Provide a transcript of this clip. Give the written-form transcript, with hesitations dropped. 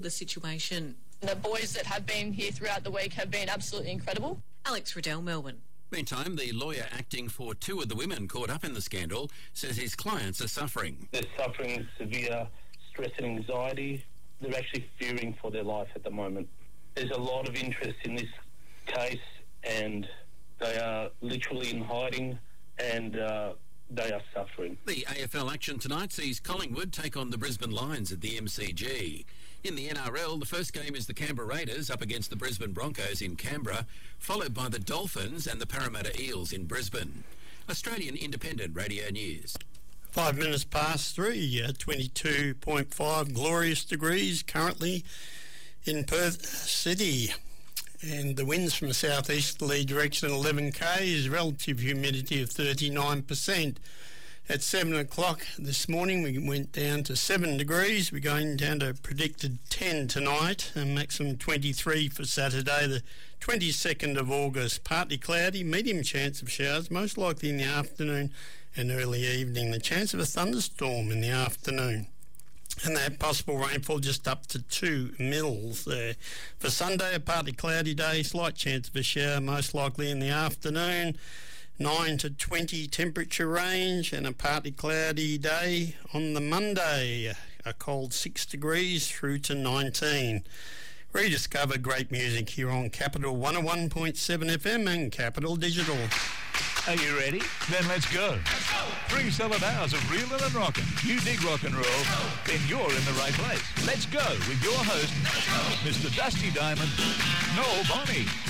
the situation. The boys that have been here throughout the week have been absolutely incredible. Alex Riddell, Melbourne. Meantime, the lawyer acting for two of the women caught up in the scandal says his clients are suffering. They're suffering severe stress and anxiety. They're actually fearing for their life at the moment. There's a lot of interest in this case and they are literally in hiding and they are suffering. The AFL action tonight sees Collingwood take on the Brisbane Lions at the MCG. In the NRL, the first game is the Canberra Raiders up against the Brisbane Broncos in Canberra, followed by the Dolphins and the Parramatta Eels in Brisbane. Australian Independent Radio News. 5 minutes past 3, 22.5 glorious degrees currently in Perth City. And the winds from southeasterly direction 11 k's, relative humidity of 39%. At 7 o'clock this morning, we went down to 7 degrees. We're going down to predicted 10 tonight, and maximum 23 for Saturday, the 22nd of August. Partly cloudy, medium chance of showers, most likely in the afternoon and early evening. The chance of a thunderstorm in the afternoon. And that possible rainfall just up to 2 mils there. For Sunday, a partly cloudy day, slight chance of a shower, most likely in the afternoon. 9 to 20 temperature range, and a partly cloudy day on the Monday. A cold 6 degrees through to 19. Rediscover great music here on Capital 101.7 FM and Capital Digital. Are you ready? Then let's go. 3 solid hours of reeling and rocking. You dig rock and roll, then you're in the right place. Let's go with your host, Mr. Dusty Diamond, Noel Bonney.